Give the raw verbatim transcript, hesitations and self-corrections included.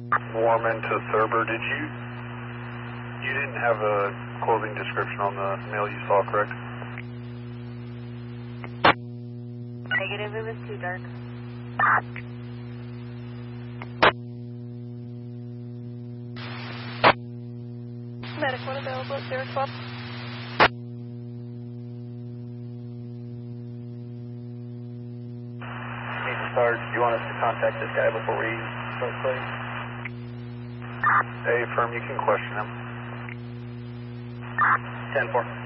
Warman to Thurber, did you, you didn't have a clothing description on the mail you saw, correct? Negative, it was too dark. Medic one available at zero twelve. Sarge, do you want us to contact this guy before we start playing? Hey, firm, you can question him. ten four.